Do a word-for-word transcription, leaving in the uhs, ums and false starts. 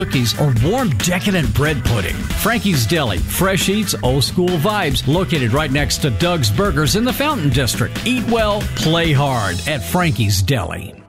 cookies, or warm, decadent bread pudding. Frankie's Deli, fresh eats, old school vibes, located right next to Doug's Burgers in the Fountain District. Eat well, play hard at Frankie's Deli.